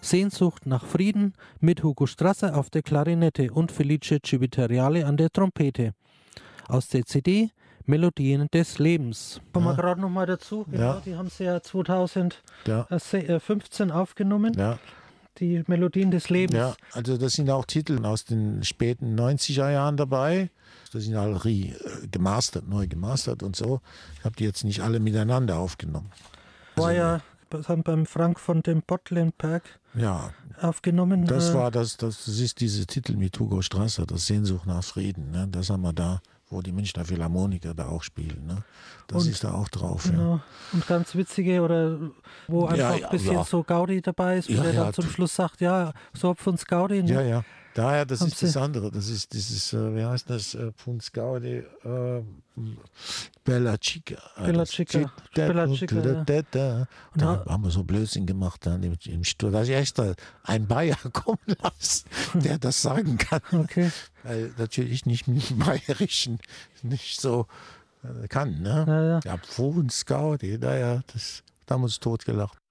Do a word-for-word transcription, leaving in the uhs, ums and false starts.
Sehnsucht nach Frieden mit Hugo Strasser auf der Klarinette und Felice Civitariale an der Trompete. Aus der C D Melodien des Lebens. Kommen wir Ja. gerade nochmal dazu. Genau, Ja. die haben sie ja zweitausendfünfzehn Ja. aufgenommen. Ja. Die Melodien des Lebens. Ja, also das sind auch Titel aus den späten neunziger Jahren dabei. Das sind alle re- gemastert, neu gemastert und so. Ich habe die jetzt nicht alle miteinander aufgenommen. War Also, ja das haben beim Frank von dem Bottlenberg ja, aufgenommen. das äh, war das, das, das ist diese Titel mit Hugo Strasser, das Sehnsucht nach Frieden. Ne? Das haben wir da, wo die Münchner Philharmoniker da auch spielen. Ne? Das Und- ist da auch drauf. Ja. Genau. Und ganz witzige, oder wo einfach Ja, ein ja, bisschen ja. so Gaudi dabei ist, wo Ja, der ja, dann zum du- Schluss sagt, ja, so hab uns Gaudi. Ne? Ja, ja. Daher, das Haben ist das Sie- andere. Das ist dieses, äh, wie heißt das, äh, Punz Gaudi, äh, Bella Chica. Äh, Bella das- Chica. Bella Chica, ja. Da, da, Und da da- haben wir so Blödsinn gemacht dann im, im Sturm. Da habe ich extra einen Bayer kommen lassen, der das sagen kann. Okay. Weil natürlich nicht mit dem Bayerischen nicht so äh, kann. Ne? Ja, ja. Ja, Punz Gaudi, naja, das, da haben wir uns totgelacht.